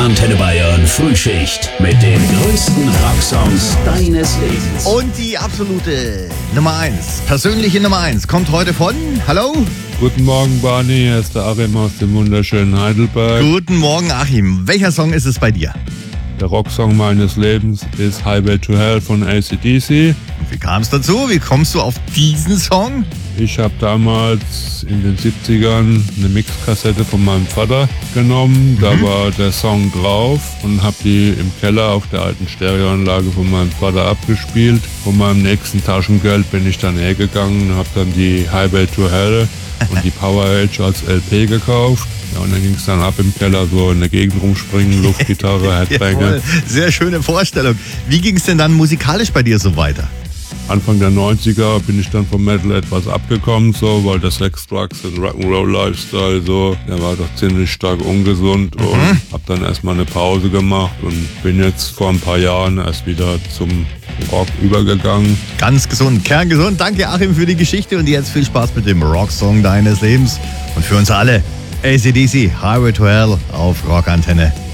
Antenne Bayern Frühschicht mit den größten Rocksongs deines Lebens. Und die absolute Nummer 1, persönliche Nummer 1, kommt heute von, hallo? Guten Morgen, Barney, hier ist der Achim aus dem wunderschönen Heidelberg. Guten Morgen, Achim. Welcher Song ist es bei dir? Der Rocksong meines Lebens ist Highway to Hell von AC/DC. Und wie kam es dazu? Wie kommst du auf diesen Song? Ich habe damals in den 70ern eine Mixkassette von meinem Vater genommen. Da war der Song drauf und habe die im Keller auf der alten Stereoanlage von meinem Vater abgespielt. Von meinem nächsten Taschengeld bin ich dann hergegangen und habe dann die Highway to Hell und die Power Age als LP gekauft. Ja, und dann ging es dann ab im Keller, so in der Gegend rumspringen, Luftgitarre, Headbanger. Sehr schöne Vorstellung. Wie ging es denn dann musikalisch bei dir so weiter? Anfang der 90er bin ich dann vom Metal etwas abgekommen, so, weil der Sex, Drugs und Rock'n'Roll Lifestyle so, der war doch ziemlich stark ungesund und hab dann erstmal eine Pause gemacht und bin jetzt vor ein paar Jahren erst wieder zum Rock übergegangen. Ganz gesund, kerngesund. Danke, Achim, für die Geschichte und jetzt viel Spaß mit dem Rocksong deines Lebens. Und für uns alle, AC/DC, Highway to Hell auf Rockantenne.